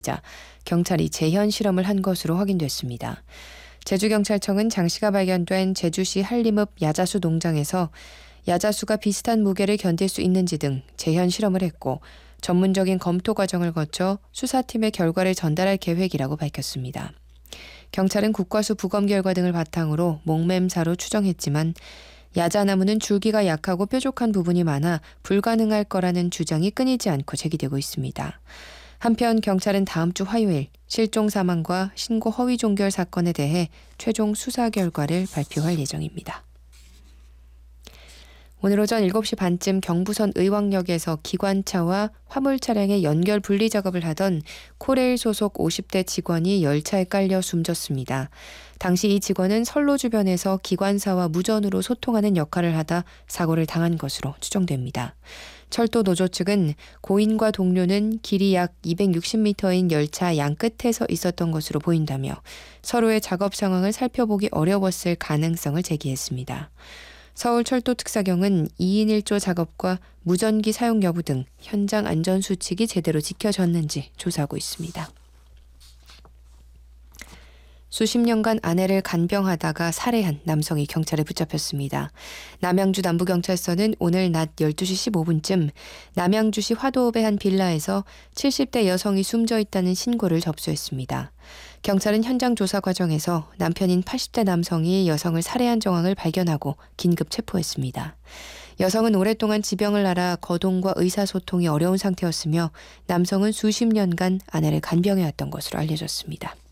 자, 경찰이 재현 실험을 한 것으로 확인됐습니다. 제주경찰청은 장 씨가 발견된 제주시 한림읍 야자수 농장에서 야자수가 비슷한 무게를 견딜 수 있는지 등 재현 실험을 했고 전문적인 검토 과정을 거쳐 수사팀의 결과를 전달할 계획이라고 밝혔습니다. 경찰은 국과수 부검 결과 등을 바탕으로 목매사로 추정했지만 야자나무는 줄기가 약하고 뾰족한 부분이 많아 불가능할 거라는 주장이 끊이지 않고 제기되고 있습니다. 한편 경찰은 다음 주 화요일 실종 사망과 신고 허위 종결 사건에 대해 최종 수사 결과를 발표할 예정입니다. 오늘 오전 7시 반쯤 경부선 의왕역에서 기관차와 화물 차량의 연결 분리 작업을 하던 코레일 소속 50대 직원이 열차에 깔려 숨졌습니다. 당시 이 직원은 선로 주변에서 기관사와 무전으로 소통하는 역할을 하다 사고를 당한 것으로 추정됩니다. 철도 노조 측은 고인과 동료는 길이 약 260m인 열차 양끝에 서 있었던 것으로 보인다며 서로의 작업 상황을 살펴보기 어려웠을 가능성을 제기했습니다. 서울철도특사경은 2인 1조 작업과 무전기 사용 여부 등 현장 안전수칙이 제대로 지켜졌는지 조사하고 있습니다. 수십 년간 아내를 간병하다가 살해한 남성이 경찰에 붙잡혔습니다. 남양주 남부경찰서는 오늘 낮 12시 15분쯤 남양주시 화도읍의 한 빌라에서 70대 여성이 숨져 있다는 신고를 접수했습니다. 경찰은 현장 조사 과정에서 남편인 80대 남성이 여성을 살해한 정황을 발견하고 긴급 체포했습니다. 여성은 오랫동안 지병을 앓아 거동과 의사소통이 어려운 상태였으며 남성은 수십 년간 아내를 간병해왔던 것으로 알려졌습니다.